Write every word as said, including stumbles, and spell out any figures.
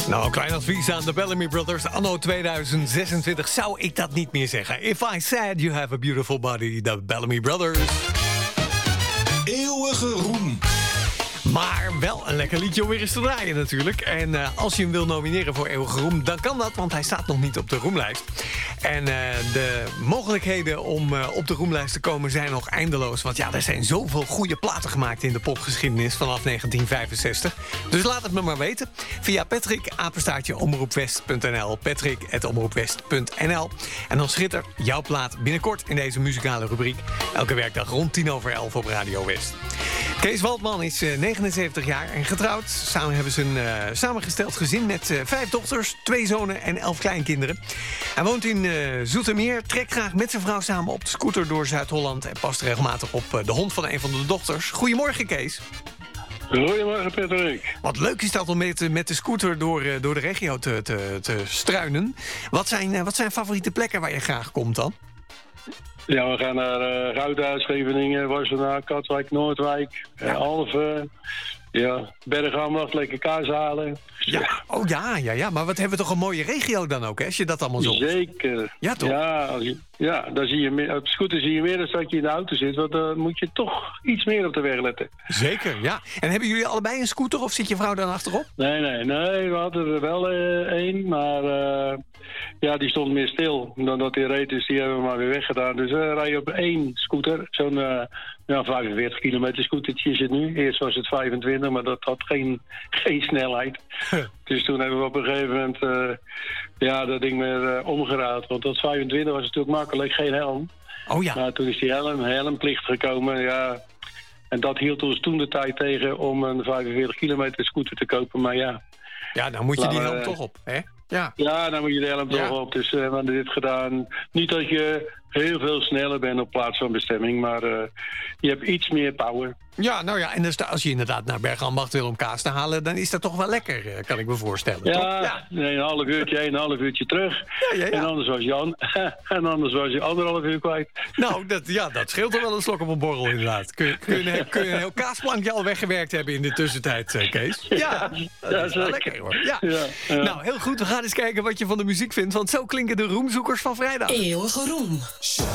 Nou, een klein advies aan de Bellamy Brothers. Anno tweeduizend zesentwintig zou ik dat niet meer zeggen. If I said you have a beautiful body, the Bellamy Brothers. Eeuwige roem. Maar wel een lekker liedje om weer eens te draaien natuurlijk. En uh, als je hem wil nomineren voor Eeuwige Roem, dan kan dat, want hij staat nog niet op de roemlijst. En uh, de mogelijkheden om uh, op de roemlijst te komen zijn nog eindeloos. Want ja, er zijn zoveel goede platen gemaakt in de popgeschiedenis vanaf negentien vijfenzestig. Dus laat het me maar weten. Via Patrick, apenstaartje omroepwest punt n l. Patrick, at omroepwest punt n l. En dan schittert jouw plaat binnenkort in deze muzikale rubriek. Elke werkdag rond tien over elf op Radio West. Kees Waldman is uh, negenenzeventig jaar en getrouwd. Samen hebben ze een uh, samengesteld gezin met uh, vijf dochters, twee zonen en elf kleinkinderen. Hij woont in uh, Zoetermeer, trekt graag met zijn vrouw samen op de scooter door Zuid-Holland en past regelmatig op uh, de hond van een van de dochters. Goedemorgen, Kees. Goedemorgen, Patrick. Wat leuk is dat om met, met de scooter door, uh, door de regio te, te, te struinen. Wat zijn, uh, wat zijn favoriete plekken waar je graag komt dan? Ja, we gaan naar uh, Gouda, Scheveningen, Wassenaar, Katwijk, Noordwijk, ja. uh, Alphen, ja, Bergambacht, lekker kaas halen. Ja, oh ja, ja, ja, maar wat hebben we toch een mooie regio dan ook, hè, als je dat allemaal zo... Zeker. Ja, toch? Ja, als je, ja dan zie je meer, op scooter zie je meer dan dat je in de auto zit, want dan moet je toch iets meer op de weg letten. Zeker, ja. En hebben jullie allebei een scooter of zit je vrouw dan achterop? Nee, nee, nee, we hadden er wel één, uh, maar uh, ja, die stond meer stil dan dat die reed, dus die hebben we maar weer weggedaan. Dus we uh, rijden op één scooter, zo'n uh, ja, vijfenveertig kilometer scootertje is het nu. Eerst was het vijfentwintig, maar dat had geen, geen snelheid. Dus toen hebben we op een gegeven moment uh, ja, dat ding weer uh, omgeraad. Want dat vijfentwintig was natuurlijk makkelijk, geen helm. Oh ja. Maar toen is die helm, helmplicht gekomen, ja. En dat hield ons toen de tijd tegen om een vijfenveertig kilometer scooter te kopen. Maar ja. Ja, dan moet je die helm we, toch op, hè? Ja, ja, dan moet je de helm ja. toch op. Dus uh, we hebben dit gedaan. Niet dat je heel veel sneller bent op plaats van bestemming, maar uh, je hebt iets meer power. Ja, nou ja, en dus als je inderdaad naar Bergambacht wil om kaas te halen, dan is dat toch wel lekker, kan ik me voorstellen. Ja, toch? Ja. Nee, een half uurtje heen, een half uurtje terug. Ja, ja, ja. En anders was je, an- en anders was je anderhalf uur kwijt. Nou, dat, ja, dat scheelt er wel een slok op een borrel inderdaad. Kun je, kun je, een, kun je een heel kaasplankje al weggewerkt hebben in de tussentijd, Kees? Ja, dat ja, is wel zeker. lekker hoor. Ja. Ja, ja. Nou, heel goed, we gaan eens kijken wat je van de muziek vindt, want zo klinken de roemzoekers van vrijdag. Eeuwige roem.